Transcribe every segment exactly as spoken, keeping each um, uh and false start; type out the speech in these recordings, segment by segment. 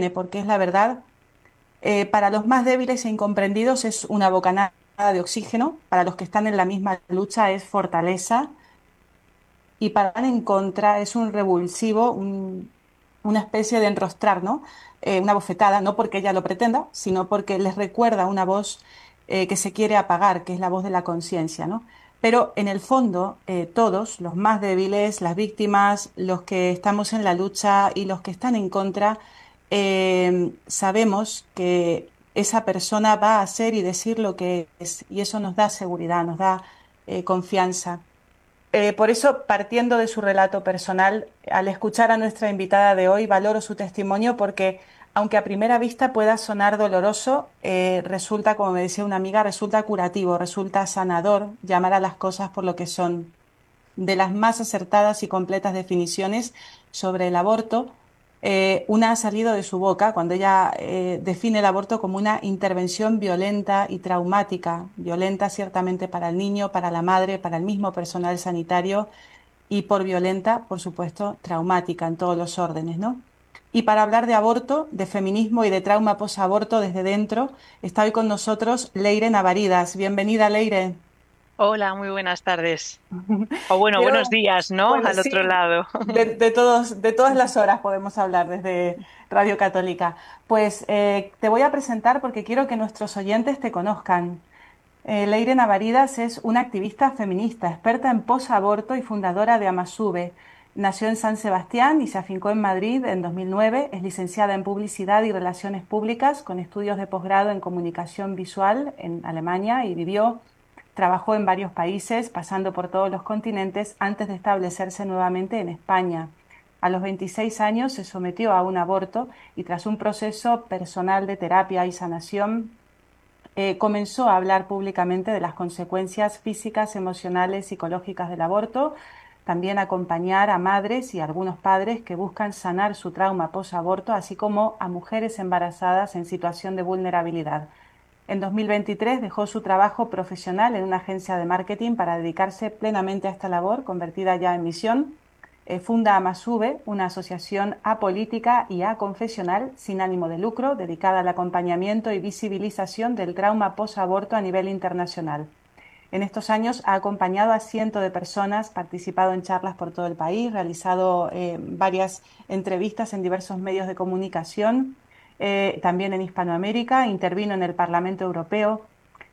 tiene, porque es la verdad, eh, para los más débiles e incomprendidos es una bocanada de oxígeno, para los que están en la misma lucha es fortaleza y para en contra es un revulsivo, un- una especie de enrostrar, ¿no? Eh, una bofetada, no porque ella lo pretenda, sino porque les recuerda una voz eh, que se quiere apagar, que es la voz de la conciencia, ¿no? Pero en el fondo, eh, todos, los más débiles, las víctimas, los que estamos en la lucha y los que están en contra, eh, sabemos que esa persona va a hacer y decir lo que es, y eso nos da seguridad, nos da eh, confianza. Eh, por eso, partiendo de su relato personal, al escuchar a nuestra invitada de hoy, valoro su testimonio porque, aunque a primera vista pueda sonar doloroso, eh, resulta, como me decía una amiga, resulta curativo, resulta sanador llamar a las cosas por lo que son. De las más acertadas y completas definiciones sobre el aborto, eh, una ha salido de su boca cuando ella eh, define el aborto como una intervención violenta y traumática, violenta ciertamente para el niño, para la madre, para el mismo personal sanitario y por violenta, por supuesto, traumática en todos los órdenes, ¿no? Y para hablar de aborto, de feminismo y de trauma posaborto desde dentro, está hoy con nosotros Leire Navaridas. Bienvenida, Leire. Hola, muy buenas tardes. O bueno, buenos Quiero, días, ¿no? bueno, Al otro sí, lado. de, de todos, de todas las horas podemos hablar desde Radio Católica. Pues eh, te voy a presentar porque quiero que nuestros oyentes te conozcan. Eh, Leire Navaridas es una activista feminista, experta en posaborto y fundadora de Amasube. Nació en San Sebastián y se afincó en Madrid en dos mil nueve. Es licenciada en Publicidad y Relaciones Públicas con estudios de posgrado en Comunicación Visual en Alemania y vivió, trabajó en varios países, pasando por todos los continentes antes de establecerse nuevamente en España. A los veintiséis años se sometió a un aborto y tras un proceso personal de terapia y sanación, eh, comenzó a hablar públicamente de las consecuencias físicas, emocionales, psicológicas del aborto, también acompañar a madres y a algunos padres que buscan sanar su trauma post-aborto, así como a mujeres embarazadas en situación de vulnerabilidad. En dos mil veintitrés dejó su trabajo profesional en una agencia de marketing para dedicarse plenamente a esta labor, convertida ya en misión. Eh, funda Amasube, una asociación apolítica y aconfesional sin ánimo de lucro, dedicada al acompañamiento y visibilización del trauma post-aborto a nivel internacional. En estos años ha acompañado a cientos de personas, participado en charlas por todo el país, realizado eh, varias entrevistas en diversos medios de comunicación, eh, también en Hispanoamérica, intervino en el Parlamento Europeo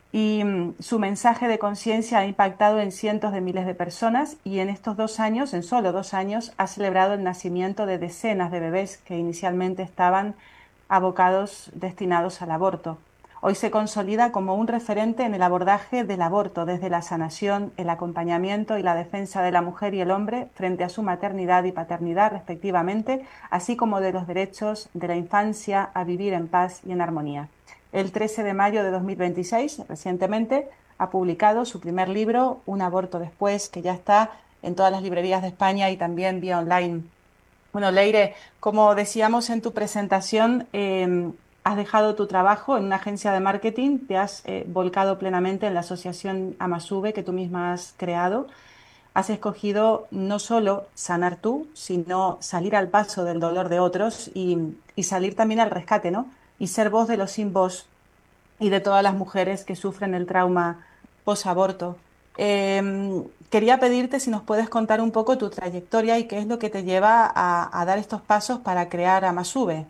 y mm, su mensaje de conciencia ha impactado en cientos de miles de personas y en estos dos años, en solo dos años, ha celebrado el nacimiento de decenas de bebés que inicialmente estaban abocados, destinados al aborto. Hoy se consolida como un referente en el abordaje del aborto desde la sanación, el acompañamiento y la defensa de la mujer y el hombre frente a su maternidad y paternidad respectivamente, así como de los derechos de la infancia a vivir en paz y en armonía. El trece de mayo de dos mil veintiséis, recientemente, ha publicado su primer libro, Un aborto después, que ya está en todas las librerías de España y también vía online. Bueno, Leire, como decíamos en tu presentación, eh, has dejado tu trabajo en una agencia de marketing, te has eh, volcado plenamente en la asociación Amasube que tú misma has creado. Has escogido no solo sanar tú, sino salir al paso del dolor de otros y, y salir también al rescate, ¿no? Y ser voz de los sin voz y de todas las mujeres que sufren el trauma posaborto. Eh, quería pedirte si nos puedes contar un poco tu trayectoria y qué es lo que te lleva a, a dar estos pasos para crear Amasube.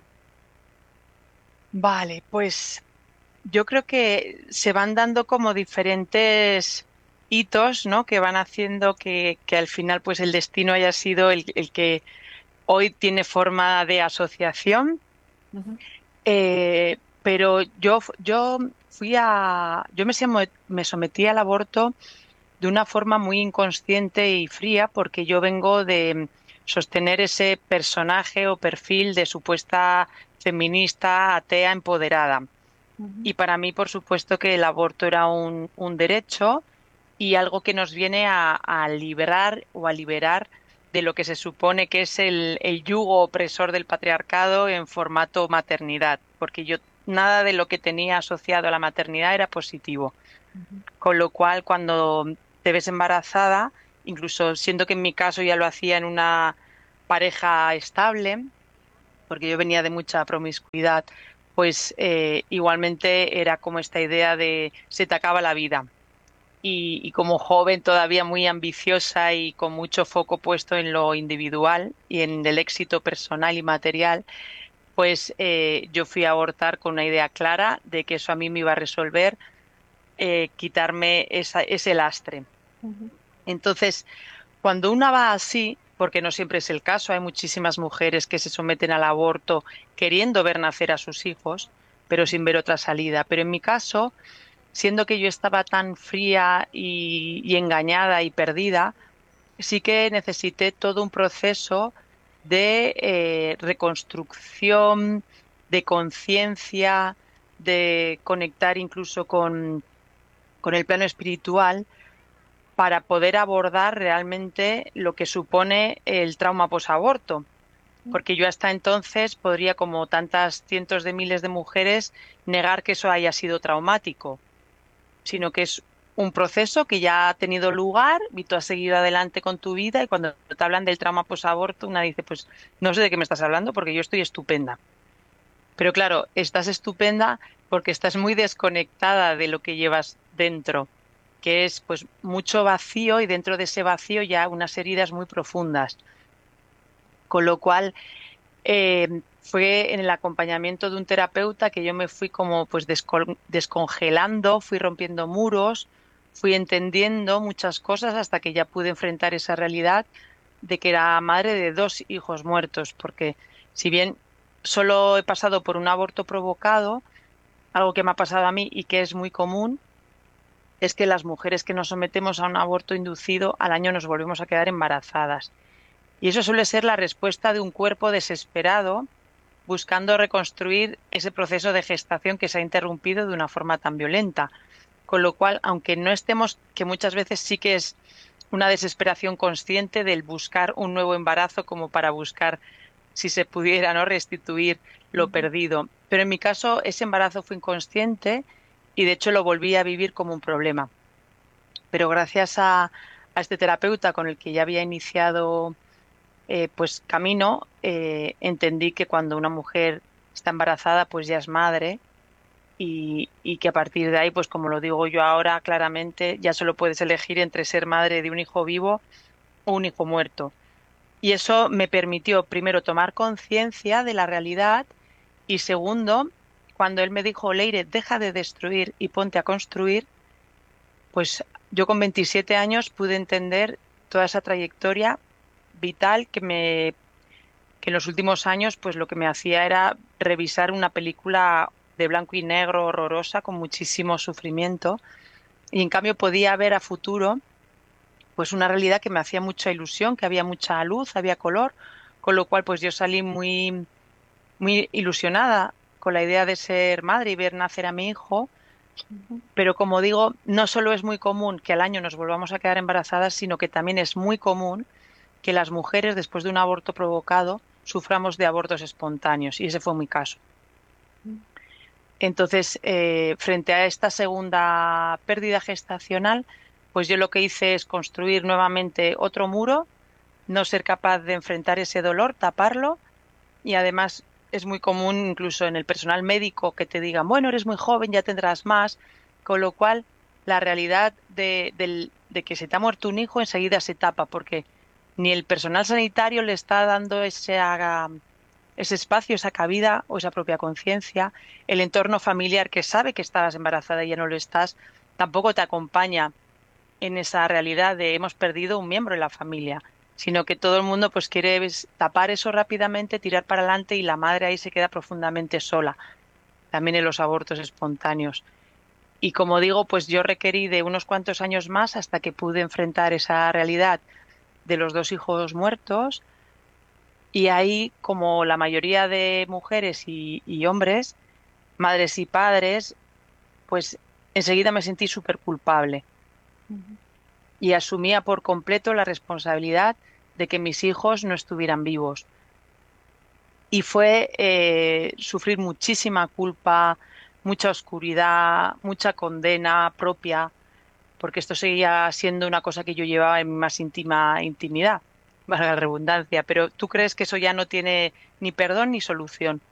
Vale, pues yo creo que se van dando como diferentes hitos, ¿no? Que van haciendo que, que al final pues el destino haya sido el, el que hoy tiene forma de asociación. Ujú. Eh, pero yo, fu- yo fui a, yo me, somo- me sometí al aborto de una forma muy inconsciente y fría, porque yo vengo de sostener ese personaje o perfil de supuesta feminista, atea, empoderada. Ujú. Y para mí, por supuesto, que el aborto era un, un derecho y algo que nos viene a, a liberar o a liberar de lo que se supone que es el, el yugo opresor del patriarcado en formato maternidad, porque yo nada de lo que tenía asociado a la maternidad era positivo. Con lo cual, cuando te ves embarazada, incluso siendo que en mi caso ya lo hacía en una pareja estable, porque yo venía de mucha promiscuidad, pues eh, igualmente era como esta idea de se te acaba la vida. Y, y como joven todavía muy ambiciosa y con mucho foco puesto en lo individual y en el éxito personal y material, pues eh, yo fui a abortar con una idea clara de que eso a mí me iba a resolver, eh, quitarme esa- ese lastre. Ujú. Entonces, cuando una va así, porque no siempre es el caso, hay muchísimas mujeres que se someten al aborto queriendo ver nacer a sus hijos, pero sin ver otra salida. Pero en mi caso, siendo que yo estaba tan fría y, y engañada y perdida, sí que necesité todo un proceso de eh, reconstrucción, de conciencia, de conectar incluso con, con el plano espiritual para poder abordar realmente lo que supone el trauma posaborto. Porque yo hasta entonces podría, como tantas cientos de miles de mujeres, negar que eso haya sido traumático, sino que es un proceso que ya ha tenido lugar y tú has seguido adelante con tu vida y cuando te hablan del trauma posaborto, una dice, pues no sé de qué me estás hablando porque yo estoy estupenda. Pero claro, estás estupenda porque estás muy desconectada de lo que llevas dentro, que es pues mucho vacío y dentro de ese vacío ya unas heridas muy profundas. Con lo cual, eh, fue en el acompañamiento de un terapeuta que yo me fui como pues descol- descongelando, fui rompiendo muros, fui entendiendo muchas cosas hasta que ya pude enfrentar esa realidad de que era madre de dos hijos muertos, porque si bien solo he pasado por un aborto provocado, algo que me ha pasado a mí y que es muy común, es que las mujeres que nos sometemos a un aborto inducido al año nos volvemos a quedar embarazadas. Y eso suele ser la respuesta de un cuerpo desesperado buscando reconstruir ese proceso de gestación que se ha interrumpido de una forma tan violenta. Con lo cual, aunque no estemos, que muchas veces sí que es una desesperación consciente del buscar un nuevo embarazo como para buscar si se pudiera, ¿no?, restituir lo Ujú. perdido. Pero en mi caso, ese embarazo fue inconsciente y de hecho lo volví a vivir como un problema. Pero gracias a, a este terapeuta con el que ya había iniciado eh, pues camino, eh, entendí que cuando una mujer está embarazada, pues ya es madre y, y que a partir de ahí, pues como lo digo yo ahora claramente, ya solo puedes elegir entre ser madre de un hijo vivo o un hijo muerto. Y eso me permitió, primero, tomar conciencia de la realidad y segundo, cuando él me dijo, Leire, deja de destruir y ponte a construir, pues yo con veintisiete años pude entender toda esa trayectoria vital que me que en los últimos años pues lo que me hacía era revisar una película de blanco y negro horrorosa con muchísimo sufrimiento y en cambio podía ver a futuro pues una realidad que me hacía mucha ilusión, que había mucha luz, había color, con lo cual pues yo salí muy muy ilusionada con la idea de ser madre y ver nacer a mi hijo, Ujú. pero como digo, no solo es muy común que al año nos volvamos a quedar embarazadas, sino que también es muy común que las mujeres, después de un aborto provocado, suframos de abortos espontáneos, y ese fue mi caso. Entonces, eh, frente a esta segunda pérdida gestacional, pues yo lo que hice es construir nuevamente otro muro, no ser capaz de enfrentar ese dolor, taparlo, y además es muy común incluso en el personal médico que te digan, bueno, eres muy joven, ya tendrás más, con lo cual la realidad de, del- de que se te ha muerto un hijo enseguida se tapa, porque ni el personal sanitario le está dando ese, ah, ese espacio, esa cabida o esa propia conciencia, el entorno familiar que sabe que estabas embarazada y ya no lo estás, tampoco te acompaña en esa realidad de hemos perdido un miembro de la familia, sino que todo el mundo pues quiere ves, tapar eso rápidamente, tirar para adelante y la madre ahí se queda profundamente sola, también en los abortos espontáneos. Y como digo, pues yo requerí de unos cuantos años más hasta que pude enfrentar esa realidad de los dos hijos muertos y ahí, como la mayoría de mujeres y, y hombres, madres y padres, pues enseguida me sentí súper culpable Ujú. y asumía por completo la responsabilidad de que mis hijos no estuvieran vivos. Y fue eh, sufrir muchísima culpa, mucha oscuridad, mucha condena propia, porque esto seguía siendo una cosa que yo llevaba en mi más íntima intimidad. valga la redundancia, pero ¿tú crees que eso ya no tiene ni perdón ni solución?